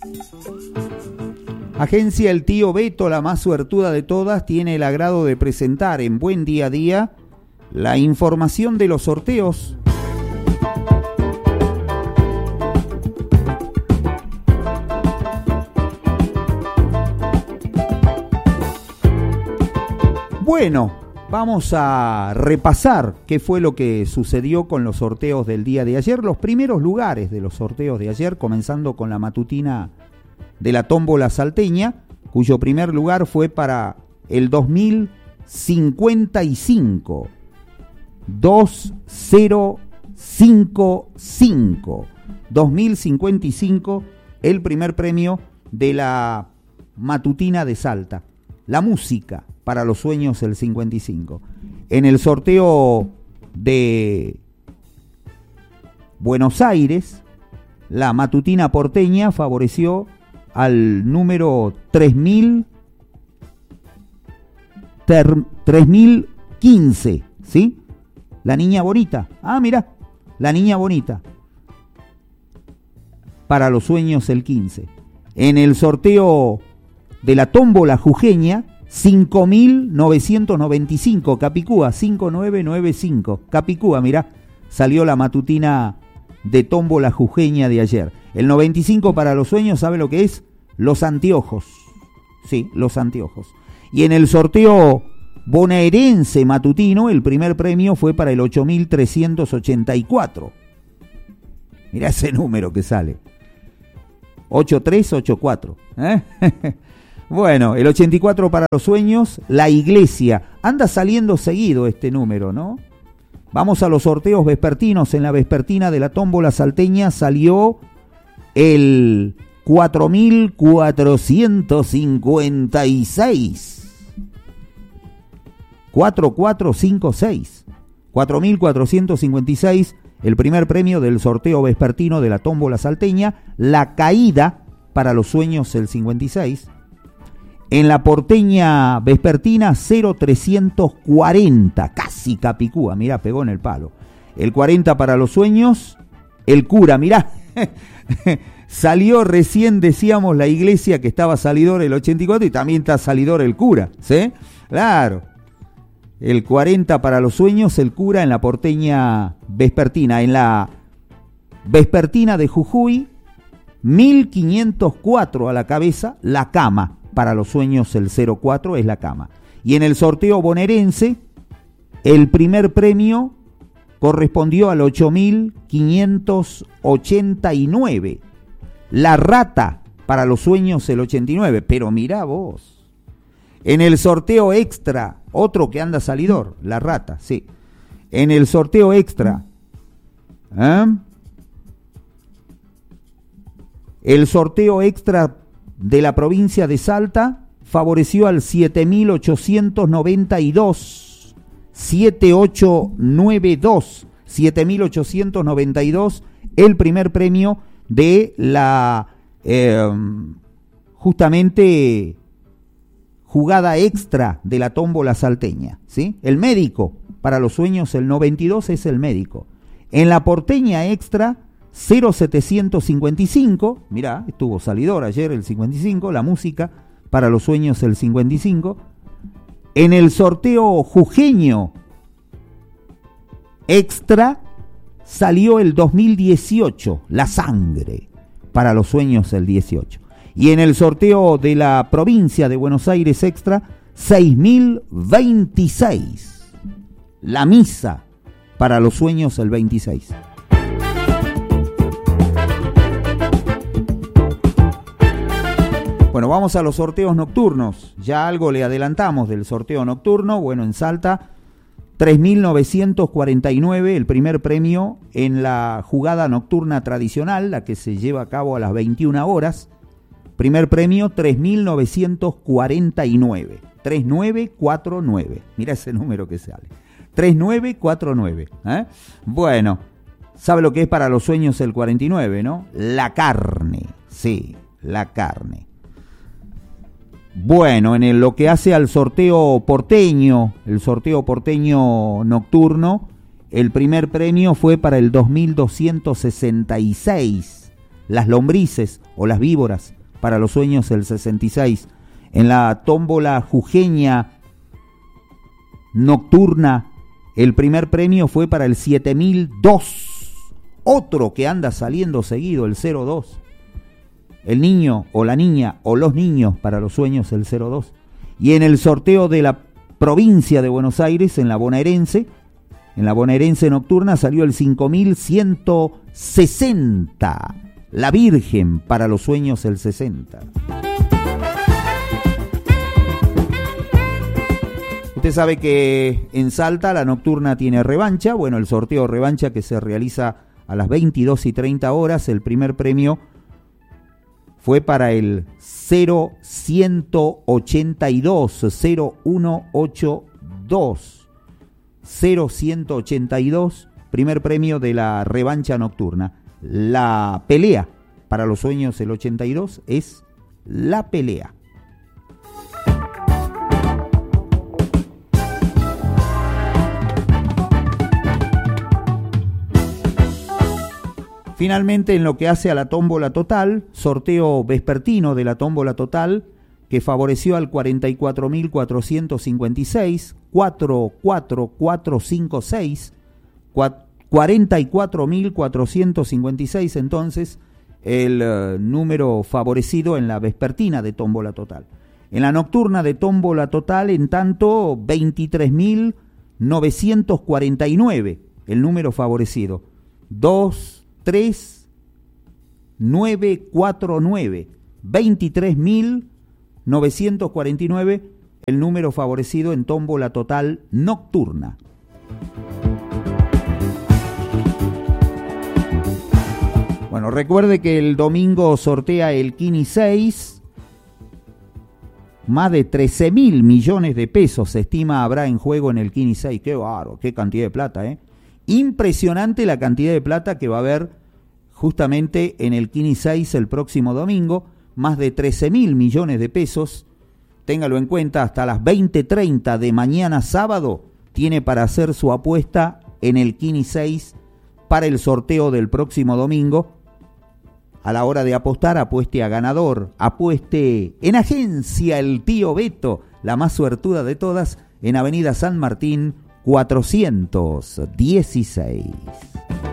Agencia El Tío Beto, la más suertuda de todas, tiene el agrado de presentar en Buen Día a Día la información de los sorteos. Bueno, vamos a repasar qué fue lo que sucedió con los sorteos del día de ayer, los primeros lugares de los sorteos de ayer, comenzando con la matutina de la tómbola salteña, cuyo primer lugar fue para el 2055. 2055. 2055, el primer premio de la matutina de Salta. La música para los sueños el 55. En el sorteo de Buenos Aires, la matutina porteña favoreció al número 3015, ¿sí? La niña bonita. Ah, mira, la niña bonita. Para los sueños el 15. En el sorteo de la tómbola jujeña, 5.995, Capicúa, 5995. Capicúa, mirá, salió la matutina de tómbola jujeña de ayer. El 95 para los sueños, ¿sabe lo que es? Los anteojos. Sí, los anteojos. Y en el sorteo bonaerense matutino, el primer premio fue para el 8.384. Mirá ese número que sale. 8384. Bueno, el 84 para los sueños, la iglesia. Anda saliendo seguido este número, ¿no? Vamos a los sorteos vespertinos. En la vespertina de la tómbola salteña salió el 4456. 4456. 4456, el primer premio del sorteo vespertino de la tómbola salteña. La caída para los sueños el 56. En la porteña vespertina 0340, casi Capicúa, mirá, pegó en el palo. El 40 para los sueños, el cura, mirá. Salió recién, decíamos, la iglesia que estaba salidor el 84 y también está salidor el cura, ¿sí? Claro. El 40 para los sueños, el cura en la porteña vespertina. En la vespertina de Jujuy, 1504 a la cabeza, la cama. Para los sueños el 04 es la cama. Y en el sorteo bonaerense, el primer premio correspondió al 8589. La rata para los sueños el 89. Pero mirá vos. En el sorteo extra, otro que anda salidor, la rata, sí. En el sorteo extra, el sorteo extra de la provincia de Salta favoreció al 7892. 7892, el primer premio de la justamente jugada extra de la tómbola salteña, ¿sí? El médico para los sueños el 92 es el médico. En la porteña extra 0755, mirá, estuvo salidor ayer el 55, la música para los sueños el 55. En el sorteo jujeño extra salió el 2018, la sangre para los sueños el 18. Y en el sorteo de la provincia de Buenos Aires extra, 6026, la misa para los sueños el 26. Bueno, vamos a los sorteos nocturnos. Ya algo le adelantamos del sorteo nocturno. Bueno, en Salta, 3.949, el primer premio en la jugada nocturna tradicional, la que se lleva a cabo a las 21 horas. Primer premio, 3.949. 3949. Mira ese número que sale. 3949. Bueno, ¿sabe lo que es para los sueños el 49, no? La carne. Sí, la carne. Bueno, en lo que hace al sorteo porteño, el sorteo porteño nocturno, el primer premio fue para el 2266. las lombrices o las víboras para los sueños el 66. En la tómbola jujeña nocturna, el primer premio fue para el 7002. Otro que anda saliendo seguido, el 02. El niño o la niña o los niños para los sueños el 02. Y en el sorteo de la provincia de Buenos Aires, en la bonaerense nocturna salió el 5160. La Virgen para los sueños el 60. Usted sabe que en Salta la nocturna tiene revancha. Bueno, el sorteo revancha que se realiza a las 22:30 horas. El primer premio fue para el 0182. 0182, primer premio de la revancha nocturna. La pelea para los sueños el 82 es La Pelea. Finalmente, en lo que hace a la tómbola total, sorteo vespertino de la tómbola total, que favoreció al 44.456, 44456, 44.456 entonces el número favorecido en la vespertina de tómbola total. En la nocturna de tómbola total, en tanto, 23.949 el número favorecido. 23949, 23.949 el número favorecido en tómbola total nocturna. Bueno, recuerde que el domingo sortea el Kini 6. Más de 13.000 millones de pesos se estima habrá en juego en el Kini 6. Qué bárbaro, qué cantidad de plata, ¿eh? Impresionante la cantidad de plata que va a haber justamente en el Kini 6 el próximo domingo. Más de 13.000 millones de pesos. Téngalo en cuenta, hasta las 20:30 de mañana sábado tiene para hacer su apuesta en el Kini 6 para el sorteo del próximo domingo. A la hora de apostar, apueste a ganador, apueste en Agencia El Tío Beto, la más suertuda de todas, en Avenida San Martín 416.